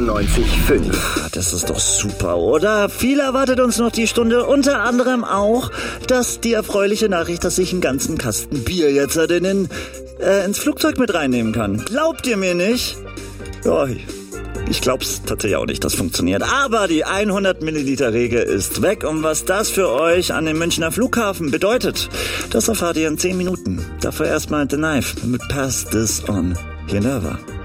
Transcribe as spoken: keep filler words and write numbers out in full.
neunundneunzig Komma fünf. Das ist doch super, oder? Viel erwartet uns noch die Stunde. Unter anderem auch, dass die erfreuliche Nachricht, dass ich einen ganzen Kasten Bier jetzt in den, äh, ins Flugzeug mit reinnehmen kann. Glaubt ihr mir nicht? Ja, ich glaub's tatsächlich auch nicht, das funktioniert. Aber die hundert Milliliter Regel ist weg. Und was das für euch an dem Münchner Flughafen bedeutet, das erfahrt ihr in zehn Minuten. Dafür erstmal The Knife mit Pass This On. Geneva.